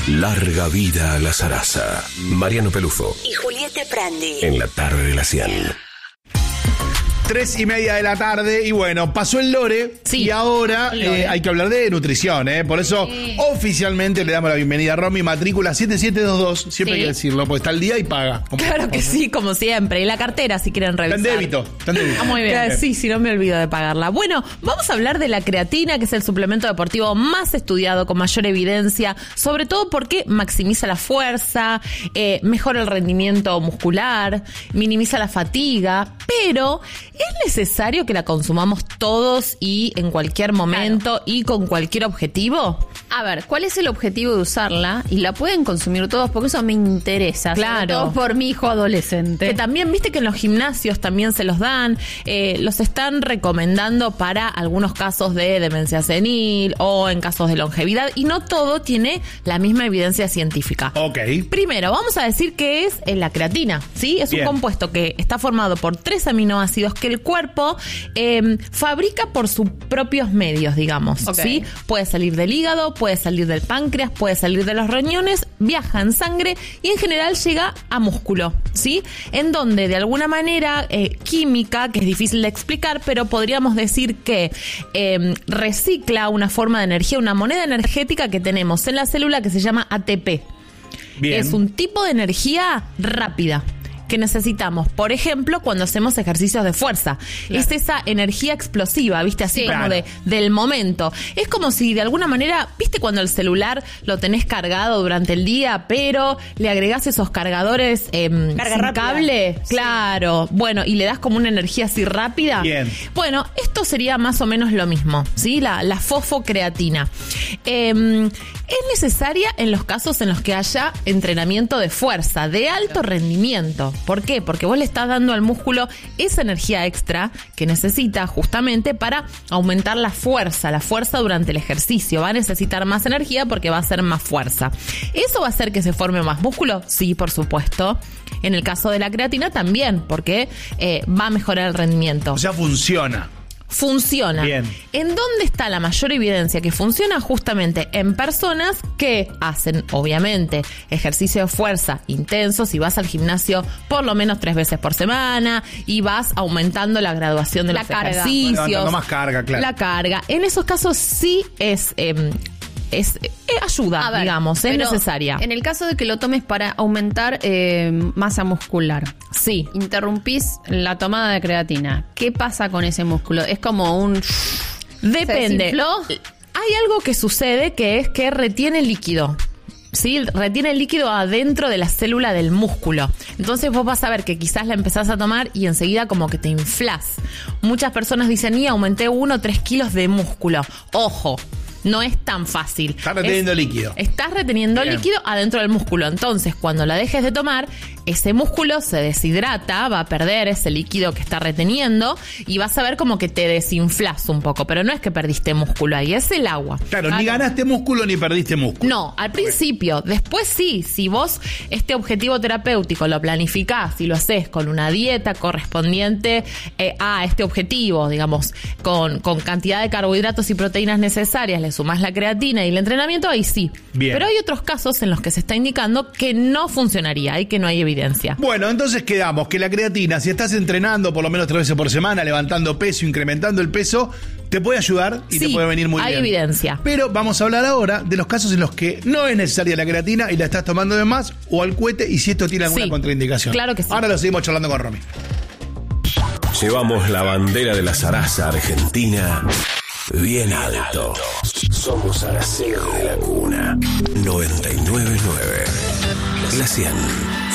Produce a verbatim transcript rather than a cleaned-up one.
Larga vida a la zaraza. Mariano Pelufo y Julieta Prandi. En la tarde de la cien. Tres y media de la tarde y bueno, pasó el lore sí, y ahora eh, hay que hablar de nutrición, ¿eh? Por eso sí. Oficialmente le damos la bienvenida a Romy, matrícula siete siete dos dos, siempre sí. Hay que decirlo, porque está al día y paga. Claro que sí, como siempre. Y la cartera, si quieren revisar. Está en débito, está en débito. Ah, muy bien. Sí, si no me olvido de pagarla. Bueno, vamos a hablar de la creatina, que es el suplemento deportivo más estudiado, con mayor evidencia, sobre todo porque maximiza la fuerza, eh, mejora el rendimiento muscular, minimiza la fatiga, pero ¿es necesario que la consumamos todos y en cualquier momento claro. y con cualquier objetivo? A ver, ¿cuál es el objetivo de usarla? Y la pueden consumir todos, porque eso me interesa. Claro. Sobre todo por mi hijo adolescente. Que también, viste que en los gimnasios también se los dan, eh, los están recomendando para algunos casos de demencia senil o en casos de longevidad, y no todo tiene la misma evidencia científica. Ok. Primero, vamos a decir que es la creatina, ¿sí? Es Bien. un compuesto que está formado por tres aminoácidos que el cuerpo eh, fabrica por sus propios medios, digamos, okay. ¿sí? Puede salir del hígado, puede salir del páncreas, puede salir de los riñones, viaja en sangre y en general llega a músculo, ¿sí? En donde de alguna manera eh, química, que es difícil de explicar, pero podríamos decir que eh, recicla una forma de energía, una moneda energética que tenemos en la célula que se llama A T P. Bien. Es un tipo de energía rápida que necesitamos, por ejemplo, cuando hacemos ejercicios de fuerza. Claro. Es esa energía explosiva, ¿viste? Así sí, como claro. de, del momento. Es como si de alguna manera, ¿viste cuando el celular lo tenés cargado durante el día, pero le agregás esos cargadores eh, sin rápida. cable? Sí. Claro. Bueno, y le das como una energía así rápida. Bien. Bueno, esto sería más o menos lo mismo, ¿sí? La, la fosfocreatina. Eh, es necesaria en los casos en los que haya entrenamiento de fuerza, de alto rendimiento. ¿Por qué? Porque vos le estás dando al músculo esa energía extra que necesita justamente para aumentar la fuerza, la fuerza durante el ejercicio. Va a necesitar más energía porque va a hacer más fuerza. ¿Eso va a hacer que se forme más músculo? Sí, por supuesto. En el caso de la creatina también, porque eh, va a mejorar el rendimiento. O sea, funciona. Funciona. Bien. ¿En dónde está la mayor evidencia que funciona? Justamente en personas que hacen, obviamente, ejercicio de fuerza intensos, y vas al gimnasio por lo menos tres veces por semana y vas aumentando la graduación de la los carga. ejercicios. Levantando más carga, claro. La carga. En esos casos sí es... Eh, Es eh, ayuda, ver, digamos, es necesaria. En el caso de que lo tomes para aumentar eh, masa muscular, sí, interrumpís la tomada de creatina. ¿Qué pasa con ese músculo? Es como un... Depende. ¿Se desinfló? Hay algo que sucede que es que retiene líquido. Sí, retiene el líquido adentro de la célula del músculo. Entonces vos vas a ver que quizás la empezás a tomar y enseguida como que te inflás. Muchas personas dicen, y aumenté uno o tres kilos de músculo. Ojo, no es tan fácil. Estás reteniendo es, líquido. Estás reteniendo Bien. líquido adentro del músculo. Entonces, cuando la dejes de tomar, ese músculo se deshidrata, va a perder ese líquido que está reteniendo y vas a ver como que te desinflas un poco. Pero no es que perdiste músculo ahí, es el agua. Claro, ¿vale? Ni ganaste músculo ni perdiste músculo. No, al principio. Después sí, si vos este objetivo terapéutico lo planificás y lo haces con una dieta correspondiente eh, a este objetivo, digamos, con, con cantidad de carbohidratos y proteínas necesarias, le sumás la creatina y el entrenamiento, ahí sí. Bien. Pero hay otros casos en los que se está indicando que no funcionaría y que no hay evidencia. Bueno, entonces quedamos que la creatina, si estás entrenando por lo menos tres veces por semana, levantando peso, incrementando el peso, te puede ayudar y sí, te puede venir muy hay bien. Hay evidencia. Pero vamos a hablar ahora de los casos en los que no es necesaria la creatina y la estás tomando de más o al cohete, y si esto tiene alguna sí, contraindicación. Claro que sí. Ahora lo seguimos charlando con Romy. Llevamos la bandera de la zaraza argentina bien alto. Somos araceros de la cuna. noventa y nueve punto nueve. La cien.